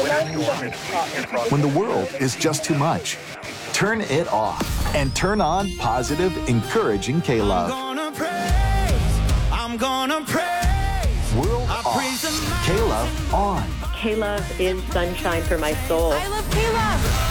When the world is just too much, turn it off and turn on positive, encouraging K-Love. I'm gonna praise. World off, K-Love on. K-Love is sunshine for my soul. I love K-Love.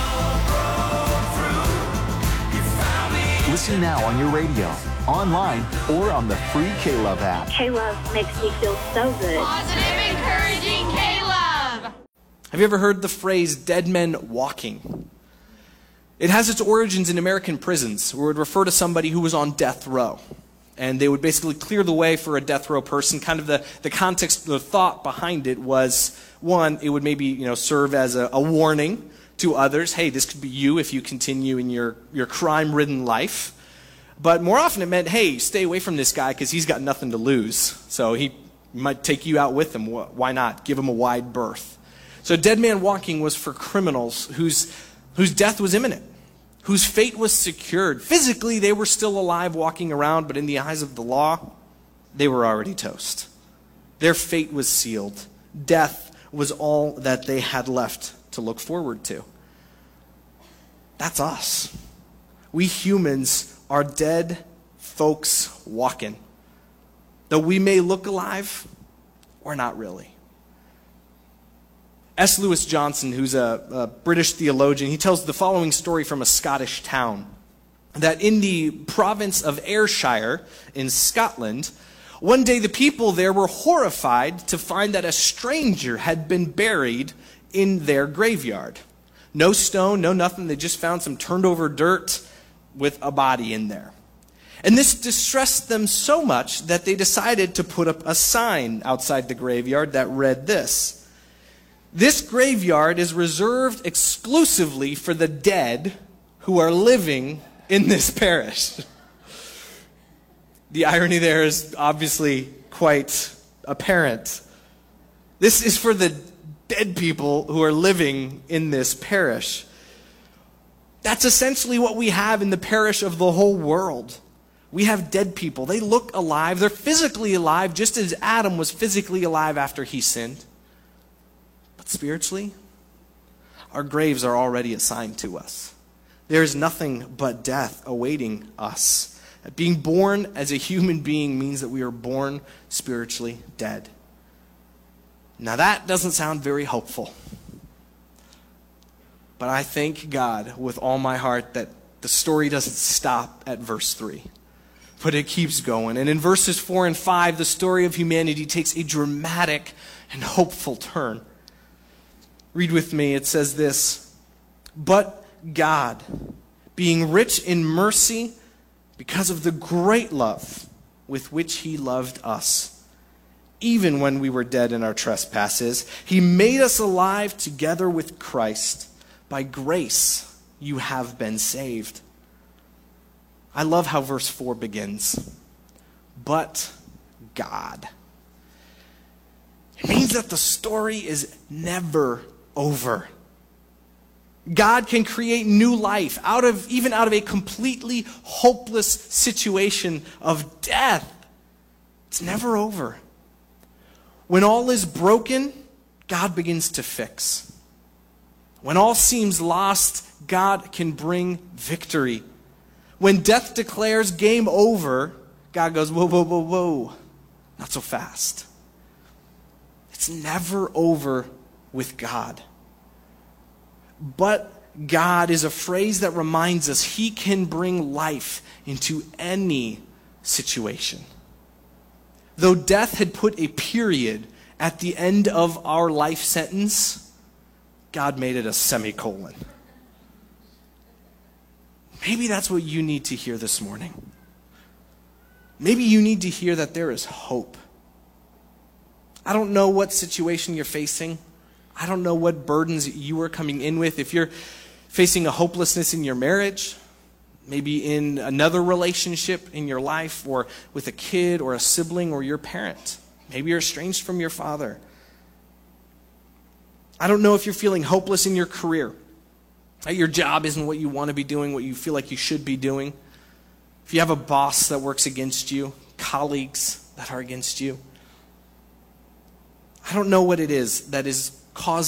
Listen now on your radio, online, or on the free K-Love app. K-Love makes me feel so good. Positive, encouraging K-Love. Have you ever heard the phrase dead men walking? It has its origins in American prisons, where it would refer to somebody who was on death row. And they would basically clear the way for a death row person. Kind of the context, the thought behind it was, one, it would maybe serve as a warning to others. Hey, this could be you if you continue in your crime-ridden life. But more often it meant, hey, stay away from this guy because he's got nothing to lose. So he might take you out with him. Why not? Give him a wide berth. So dead man walking was for criminals whose death was imminent, whose fate was secured. Physically, they were still alive walking around, but in the eyes of the law, they were already toast. Their fate was sealed. Death was all that they had left to look forward to. That's us. We humans are dead folks walking. Though we may look alive, we're not really. S. Lewis Johnson, who's a British theologian, he tells the following story from a Scottish town. That in the province of Ayrshire in Scotland, one day the people there were horrified to find that a stranger had been buried in their graveyard. No stone, no nothing. They just found some turned over dirt with a body in there. And this distressed them so much that they decided to put up a sign outside the graveyard that read this: "This graveyard is reserved exclusively for the dead who are living in this parish." The irony there is obviously quite apparent. This is for the dead people who are living in this parish. That's essentially what we have in the parish of the whole world. We have dead people. They look alive. They're physically alive, just as Adam was physically alive after he sinned. But spiritually, our graves are already assigned to us. There is nothing but death awaiting us. Being born as a human being means that we are born spiritually dead. Now that doesn't sound very hopeful. But I thank God with all my heart that the story doesn't stop at verse 3. But it keeps going. And in verses 4 and 5, the story of humanity takes a dramatic and hopeful turn. Read with me. It says this: "But God, being rich in mercy, because of the great love with which he loved us, even when we were dead in our trespasses, he made us alive together with Christ. By grace you have been saved." I love how verse 4 begins. But God. It means that the story is never over. God can create new life even out of a completely hopeless situation of death. It's never over. When all is broken, God begins to fix. When all seems lost, God can bring victory. When death declares game over, God goes, whoa, whoa, whoa, whoa. Not so fast. It's never over with God. But God is a phrase that reminds us he can bring life into any situation. Though death had put a period at the end of our life sentence, God made it a semicolon. Maybe that's what you need to hear this morning. Maybe you need to hear that there is hope. I don't know what situation you're facing. I don't know what burdens you are coming in with. If you're facing a hopelessness in your marriage, maybe in another relationship in your life, or with a kid or a sibling or your parent. Maybe you're estranged from your father. I don't know if you're feeling hopeless in your career. Your job isn't what you want to be doing, what you feel like you should be doing. If you have a boss that works against you, colleagues that are against you. I don't know what it is that is causing